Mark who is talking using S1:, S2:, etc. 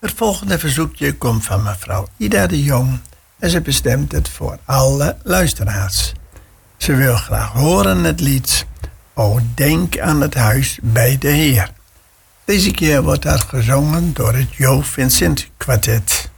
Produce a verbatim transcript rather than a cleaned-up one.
S1: Het volgende verzoekje komt van mevrouw Ida de Jong en ze bestemt het voor alle luisteraars. Ze wil graag horen het lied O denk aan het huis bij de Heer. Deze keer wordt dat gezongen door het Jo Vincent Kwartet.